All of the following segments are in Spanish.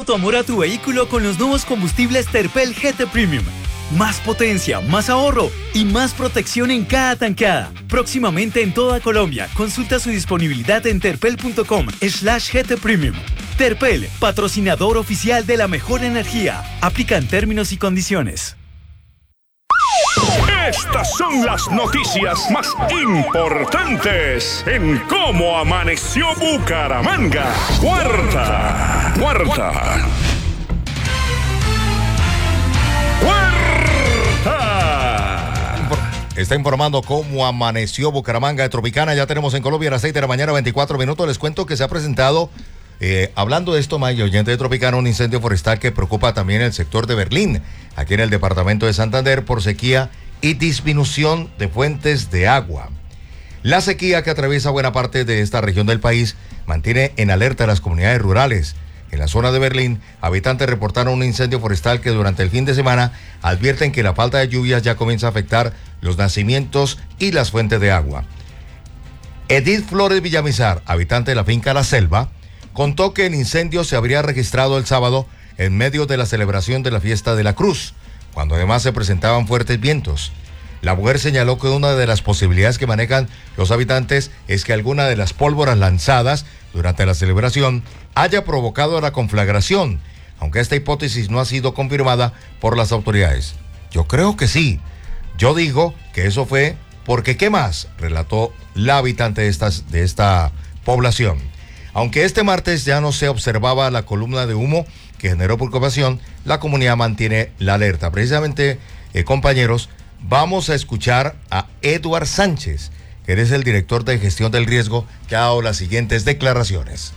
tu amor a tu vehículo con los nuevos combustibles Terpel GT Premium. Más potencia, más ahorro y más protección en cada tanqueada. Próximamente en toda Colombia. Consulta su disponibilidad en terpel.com/GT Premium. Terpel, patrocinador oficial de la mejor energía. Aplican términos y condiciones. Estas son las noticias más importantes en Cómo Amaneció Bucaramanga. Cuarta. Está informando cómo amaneció Bucaramanga de Tropicana. Ya tenemos en Colombia a las 6 de la mañana, 24 minutos. Les cuento que se ha presentado, hablando de esto, May, oyente de Tropicana, un incendio forestal que preocupa también el sector de Berlín, aquí en el departamento de Santander, por sequía y disminución de fuentes de agua. La sequía que atraviesa buena parte de esta región del país mantiene en alerta a las comunidades rurales. En la zona de Berlín, habitantes reportaron un incendio forestal que durante el fin de semana advierten que la falta de lluvias ya comienza a afectar los nacimientos y las fuentes de agua. Edith Flores Villamizar, habitante de la finca La Selva, contó que el incendio se habría registrado el sábado en medio de la celebración de la fiesta de la Cruz, cuando además se presentaban fuertes vientos. La mujer señaló que una de las posibilidades que manejan los habitantes es que alguna de las pólvoras lanzadas durante la celebración haya provocado la conflagración, aunque esta hipótesis no ha sido confirmada por las autoridades. Yo creo que sí. Yo digo que eso fue porque ¿qué más?, relató la habitante de esta población. Aunque este martes ya no se observaba la columna de humo que generó preocupación, la comunidad mantiene la alerta. Precisamente, compañeros, vamos a escuchar a Eduard Sánchez, que es el director de gestión del riesgo, que ha dado las siguientes declaraciones.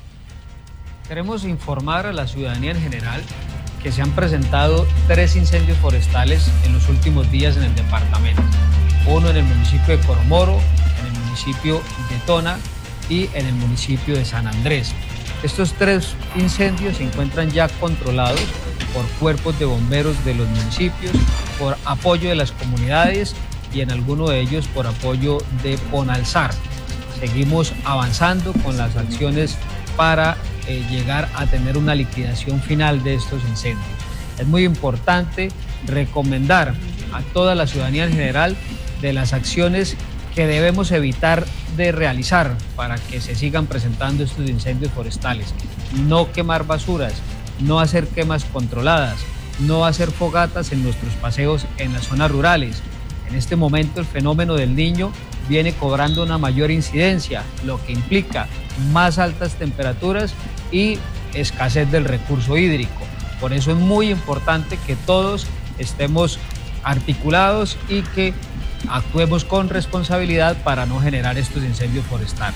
Queremos informar a la ciudadanía en general que se han presentado 3 incendios forestales en los últimos días en el departamento. Uno en el municipio de Coromoro, en el municipio de Tona y en el municipio de San Andrés. Estos 3 incendios se encuentran ya controlados por cuerpos de bomberos de los municipios, por apoyo de las comunidades y en alguno de ellos por apoyo de Ponalzar. Seguimos avanzando con las acciones para llegar a tener una liquidación final de estos incendios. Es muy importante recomendar a toda la ciudadanía en general de las acciones que debemos evitar de realizar para que se sigan presentando estos incendios forestales. No quemar basuras, no hacer quemas controladas, no hacer fogatas en nuestros paseos en las zonas rurales. En este momento el fenómeno del Niño viene cobrando una mayor incidencia, lo que implica más altas temperaturas y escasez del recurso hídrico. Por eso es muy importante que todos estemos articulados y que actuemos con responsabilidad para no generar estos incendios forestales.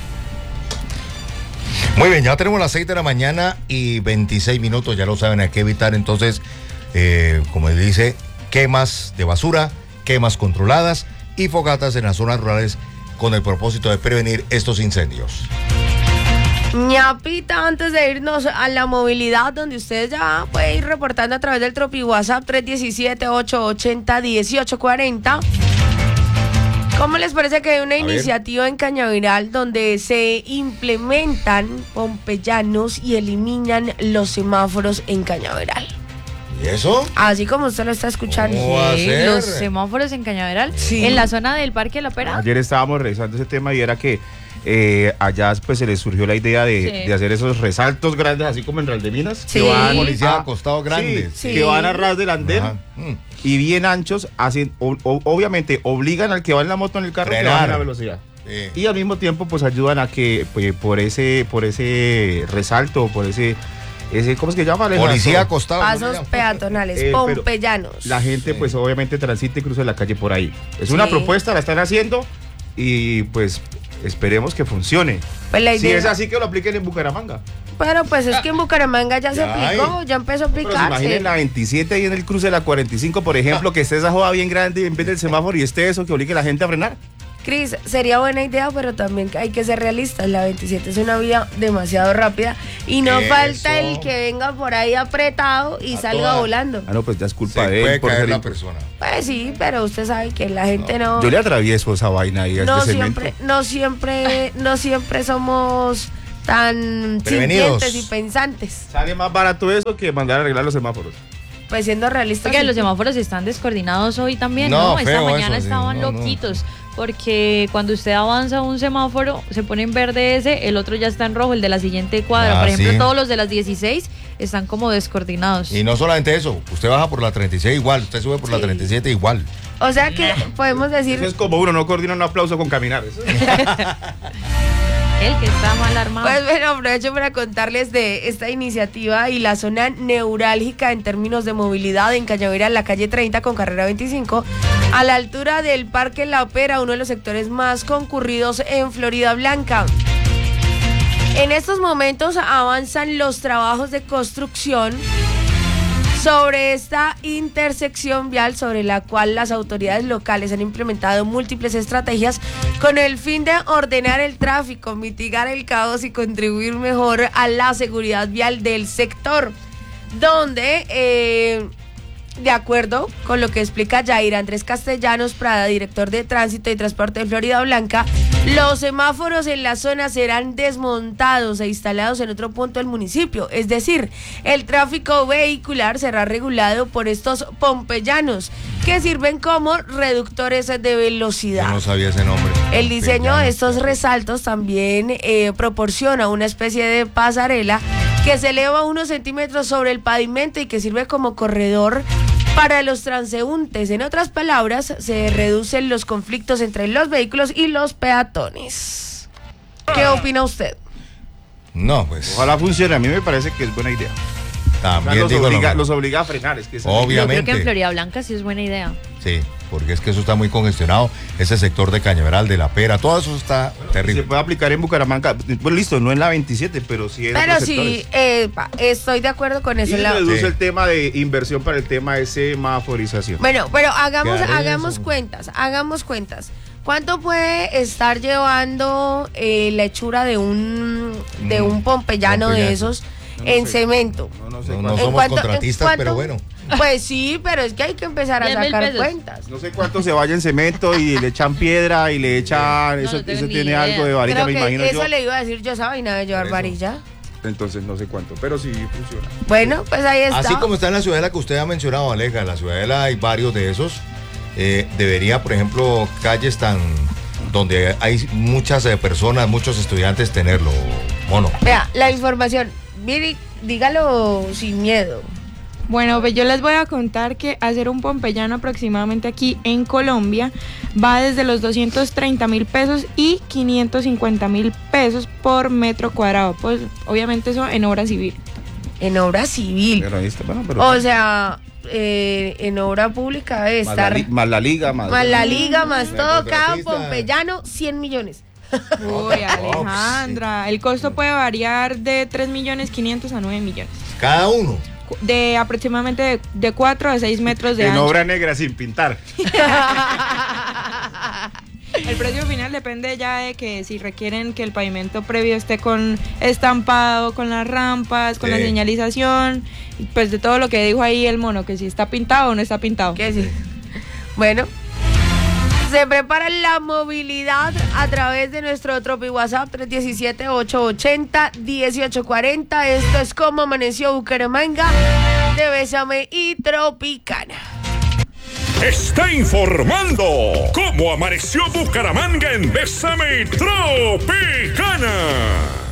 Muy bien, ya tenemos las 6 de la mañana y 26 minutos, ya lo saben, hay que evitar entonces, como dice, quemas de basura, quemas controladas y fogatas en las zonas rurales con el propósito de prevenir estos incendios. Ñapita, antes de irnos a la movilidad, donde ustedes ya pueden ir reportando a través del Tropi WhatsApp 317-880-1840. ¿Cómo les parece que hay una iniciativa en Cañaveral donde se implementan pompeyanos y eliminan los semáforos en Cañaveral? ¿Y eso? Así como usted lo está escuchando. Los semáforos en Cañaveral, sí, en la zona del Parque La Pera. Ayer estábamos revisando ese tema y era que allá pues se les surgió la idea de hacer esos resaltos grandes, así como en Raldeminas, sí, que van policía acostados grandes, sí, que van a ras del andén y bien anchos, hacen, obviamente obligan al que va en la moto en el carro que baje la velocidad. Sí. Y al mismo tiempo pues ayudan a que pues, por ese resalto, por ese ¿cómo es que llama? Policía acostado. Pasos peatonales, pompeyanos. La gente pues obviamente transite y cruce la calle por ahí. Es una propuesta, la están haciendo y pues esperemos que funcione. Pues la idea, si es así, que lo apliquen en Bucaramanga. Pero pues es que en Bucaramanga ya se aplicó, ya empezó a aplicarse. Pero imaginen la 27 ahí en el cruce de la 45, por ejemplo, que esté esa joda bien grande en vez del semáforo y esté eso que obligue a la gente a frenar. Cris, sería buena idea, pero también hay que ser realistas. La 27 es una vía demasiado rápida y no falta el que venga por ahí apretado y salga volando. Ah, no, pues ya es culpa de él. Puede caer la persona. Pues sí, pero usted sabe que la gente no. Yo le atravieso esa vaina ahí a no siempre somos tan sintientes y pensantes. Sale más barato eso que mandar a arreglar los semáforos. Pues siendo realistas. Porque los semáforos están descoordinados hoy también, ¿no? Esta mañana estaban loquitos. Porque cuando usted avanza un semáforo, se pone en verde ese, el otro ya está en rojo, el de la siguiente cuadra. Por ejemplo, todos los de las 16 están como descoordinados. Y no solamente eso, usted baja por la 36 igual, usted sube por la 37 igual. O sea que podemos decir... Eso es como uno no coordina un aplauso con caminar. El que está mal armado. Pues bueno, aprovecho para contarles de esta iniciativa y la zona neurálgica en términos de movilidad en Cañaveral, la calle 30 con carrera 25, a la altura del Parque La Opera, uno de los sectores más concurridos en Florida Blanca. En estos momentos avanzan los trabajos de construcción sobre esta intersección vial, sobre la cual las autoridades locales han implementado múltiples estrategias con el fin de ordenar el tráfico, mitigar el caos y contribuir mejor a la seguridad vial del sector, donde de acuerdo con lo que explica Jair Andrés Castellanos Prada, director de Tránsito y Transporte de Florida Blanca, los semáforos en la zona serán desmontados e instalados en otro punto del municipio. Es decir, el tráfico vehicular será regulado por estos pompeyanos, que sirven como reductores de velocidad. Yo no sabía ese nombre. El diseño de estos resaltos también proporciona una especie de pasarela que se eleva unos centímetros sobre el pavimento y que sirve como corredor para los transeúntes. En otras palabras, se reducen los conflictos entre los vehículos y los peatones. ¿Qué opina usted? No, pues... Ojalá funcione, a mí me parece que es buena idea. También los obliga a frenar. Es que obviamente. Yo creo que en Florida Blanca sí es buena idea. Sí, porque es que eso está muy congestionado, ese sector de Cañaveral, de La Pera, todo eso está terrible. Se puede aplicar en Bucaramanga, pues listo, no en la 27, pero sí en otros sectores. Estoy de acuerdo con eso. Y reduce el tema de inversión para el tema de semaforización. Bueno, pero hagamos cuentas. ¿Cuánto puede estar llevando la hechura de un pompeyano de esos en cemento? No somos contratistas, pero bueno. Pues sí, pero es que hay que empezar a sacar cuentas. No sé cuánto se vaya en cemento y le echan piedra y le echan... eso tiene algo de varilla, me imagino yo. Eso le iba a decir yo, esa vaina de llevar varilla. Entonces no sé cuánto, pero sí funciona. Bueno, pues ahí está. Así como está en la Ciudadela que usted ha mencionado, Aleja, en la Ciudadela hay varios de esos. Debería, por ejemplo, calles donde hay muchas personas, muchos estudiantes, tenerlo, mono. Vea, la información, mire, dígalo sin miedo. Bueno, pues yo les voy a contar que hacer un pompeyano aproximadamente aquí en Colombia va desde los 230.000 pesos y 550.000 pesos por metro cuadrado. Pues obviamente eso en obra civil. En obra civil. Pero o sea, en obra pública debe estar... Más la liga, más todo, cada pompeyano, 100 millones. Uy, Alejandra, el costo puede variar de 3.500.000 a 9 millones. ¿Cada uno? De aproximadamente de 4 a 6 metros de ancho. En obra negra sin pintar. El precio final depende ya de que si requieren que el pavimento previo esté con estampado, con las rampas, con la señalización, pues de todo lo que dijo ahí el mono, que si está pintado o no está pintado. Que sí. Bueno, se prepara la movilidad a través de nuestro Tropi WhatsApp 317-880-1840. Esto es Como Amaneció Bucaramanga de Bésame y Tropicana. Está informando Cómo Amaneció Bucaramanga en Bésame y Tropicana.